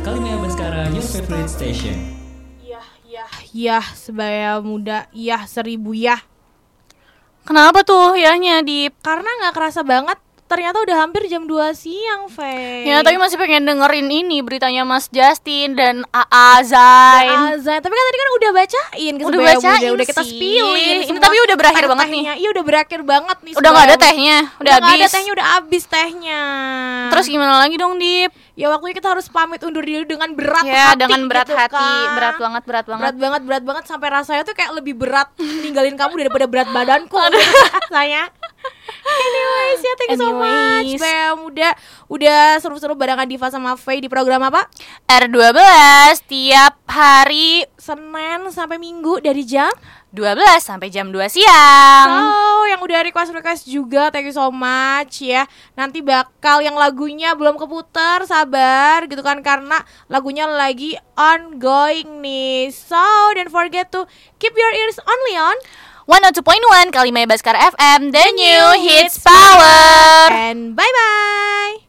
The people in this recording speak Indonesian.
Kalimaya Baskara, your favorite station. Sebaya muda, seribu yah. Kenapa tuh yahnya, Dip? Karena gak kerasa banget, ternyata udah hampir jam 2 siang, Faye. Ya, tapi masih pengen dengerin ini beritanya Mas Justin dan AA Zain. Tapi kan tadi kan udah bacain ke Udah Sebaya bacain Muda, udah kita sih. spillin. Ini tapi udah berakhir banget nih. Iya, udah berakhir banget nih. Udah gak ada tehnya, udah nggak ada habis. tehnya, udah habis tehnya. Terus gimana lagi dong, Dip? Ya waktunya kita harus pamit undur diri dengan berat Ya, hati. dengan berat gitu hati, kan. berat banget. Berat banget sampai rasanya tuh kayak lebih berat ninggalin kamu daripada berat badanku. Saya. Anyways, ya thank you so much Sebaya Muda. Udah seru-seru barengan Diva sama Faye di program apa? R12 tiap hari Senin sampai Minggu dari jam 12 sampai jam 2 siang. So, yang udah request juga thank you so much ya. Nanti bakal yang lagunya belum keputar, sabar gitu kan, karena lagunya lagi ongoing nih. So, don't forget to keep your ears only on 102.1 Kalimaya Baskara FM, the new hits power. And bye-bye.